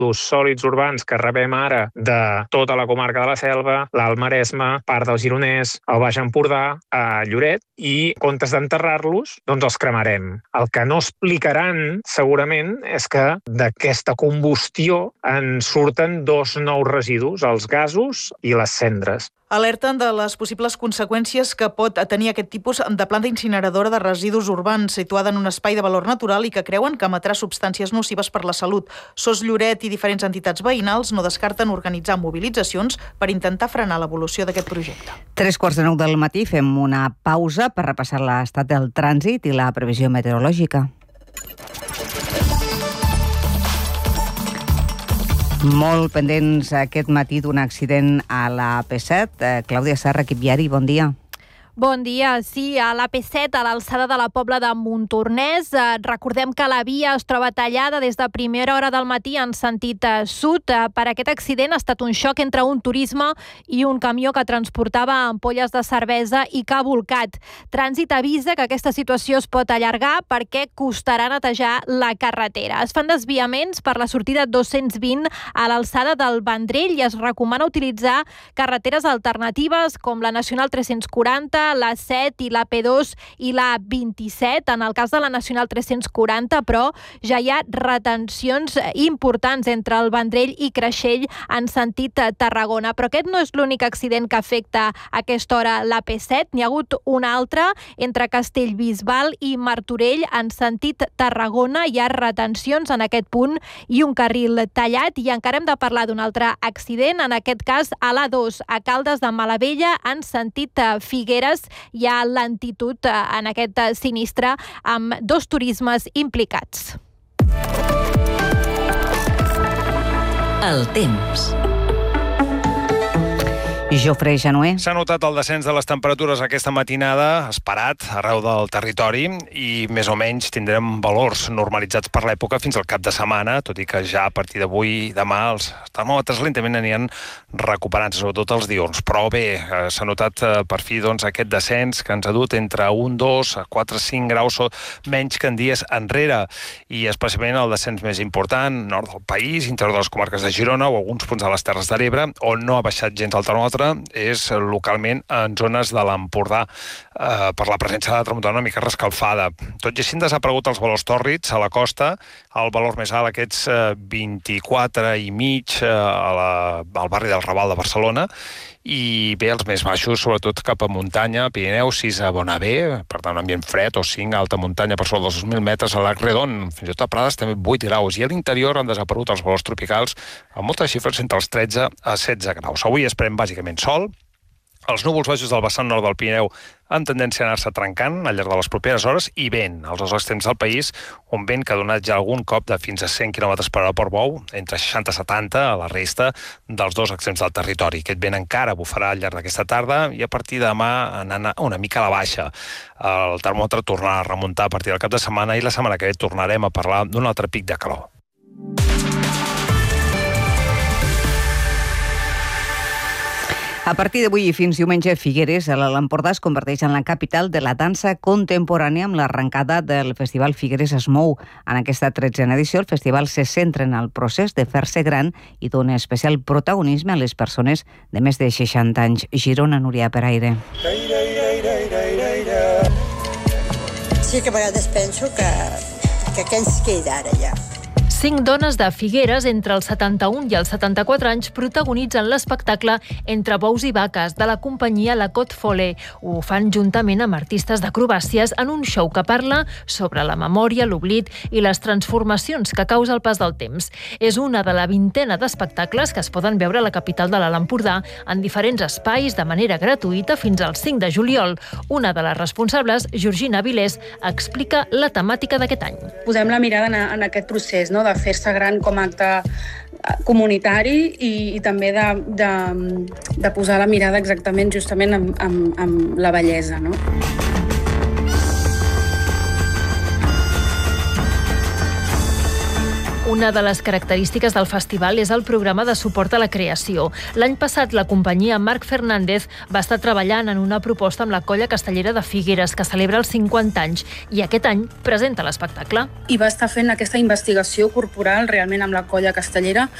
sòlids urbans que rebem ara de tota la comarca de la Selva, l'Alt Maresme, part del Gironès, el Baix Empordà, a Lloret, i en comptes d'enterrar-los, doncs els cremarem. El que no explicaran, segurament, és que d'aquesta combustió en surten dos nous residus, els gasos i les cendres. Alerten de les possibles conseqüències que pot tenir aquest tipus de planta incineradora de residus urbans situada en un espai de valor natural i que creuen que emetrà substàncies nocives per la salut. SOS Lloret i diferents entitats veïnals no descarten organitzar mobilitzacions per intentar frenar l'evolució d'aquest projecte. 8:45 del matí, fem una pausa per repassar l'estat del trànsit i la previsió meteorològica. Molt pendents aquest matí d'un accident a la P7. Clàudia Serra, equip viari, bon dia. Bon dia. Sí, a l'AP7, a l'alçada de la Pobla de Montornès. Recordem que la via es troba tallada des de primera hora del matí en sentit sud. Per aquest accident ha estat un xoc entre un turisme i un camió que transportava ampolles de cervesa i que ha bolcat. Trànsit avisa que aquesta situació es pot allargar perquè costarà netejar la carretera. Es fan desviaments per la sortida 220 a l'alçada del Vendrell i es recomana utilitzar carreteres alternatives com la Nacional 340, la 7 i la P2 i la 27. En el cas de la Nacional 340, però, ja hi ha retencions importants entre el Vendrell i Creixell en sentit Tarragona. Però aquest no és l'únic accident que afecta a aquesta hora la P7. N'hi ha hagut un altre entre Castellbisbal i Martorell en sentit Tarragona. Hi ha retencions en aquest punt i un carril tallat. I encara hem de parlar d'un altre accident, en aquest cas a l'A2, a Caldes de Malavella, en sentit Figueres. Hi ha lentitud en aquest sinistre amb dos turismes implicats. El temps. Jofre Januer. S'ha notat el descens de les temperatures aquesta matinada, esperat, arreu del territori, i més o menys tindrem valors normalitzats per l'època fins al cap de setmana, tot i que ja a partir d'avui i demà els termòmetres lentament aniran recuperant, sobretot els diürns. Però bé, s'ha notat per fi aquest descens que ens ha dut entre 1, 2, 4, 5 graus menys que en dies enrere, i especialment el descens més important, nord del país, interior de les comarques de Girona o alguns punts de les Terres de l'Ebre, on no ha baixat gens el termòmetre, és localment en zones de l'Empordà per la presència de la tramuntana una mica rescalfada. Tot i així han desaparegut els valors tòrrids a la costa, el valor més alt aquests 24,5 al barri del Raval de Barcelona, i bé, els més baixos, sobretot cap a muntanya, Pirineu, 6 a Bonavé, per tant, ambient fred, o 5 a alta muntanya per sobre dels 2.000 metres a l'Arc Redon, fins i tot a Prades també 8 graus, i a l'interior han desaparegut els valors tropicals amb moltes xifres entre els 13 a 16 graus. Avui esperem bàsicament sol. Els núvols baixos del vessant nord del Pirineu han tendència a anar-se trencant al llarg de les properes hores, i vent als dos extrems del país, un vent que ha donat ja algun cop de fins a 100 km per hora per bou, entre 60 i 70 a la resta dels dos extrems del territori. Aquest vent encara bufarà al llarg d'aquesta tarda i a partir de demà anant una mica a la baixa. El termòmetre tornarà a remuntar a partir del cap de setmana i la setmana que ve tornarem a parlar d'un altre pic de calor. A partir d'avui i fins diumenge, Figueres, a l'Empordà, es converteix en la capital de la dansa contemporània amb l'arrencada del Festival Figueres es mou. En aquesta 13a edició, el festival se centra en el procés de fer-se gran i dona especial protagonisme a les persones de més de 60 anys. Girona, Núria Peraire. Sí que a vegades penso que què ens queda ara ja? 5 dones de Figueres entre els 71 i els 74 anys protagonitzen l'espectacle Entre bous i vaques de la companyia La Côte Follet. Ho fan juntament amb artistes d'acrobàcies en un show que parla sobre la memòria, l'oblit i les transformacions que causa el pas del temps. És una de la 20a d'espectacles que es poden veure a la capital de l'Alt Empordà en diferents espais de manera gratuïta fins al 5 de juliol. Una de les responsables, Georgina Vilés, explica la temàtica d'aquest any. Posem la mirada en aquest procés, no?, de fer-se gran com a acte comunitari i també de posar la mirada exactament justament amb la bellesa, no? Una de les característiques del festival és el programa de suport a la creació. L'any passat, la companyia Marc Fernández va estar treballant en una proposta amb la Colla Castellera de Figueres, que celebra els 50 anys, i aquest any presenta l'espectacle. I va estar fent aquesta investigació corporal realment amb la Colla Castellera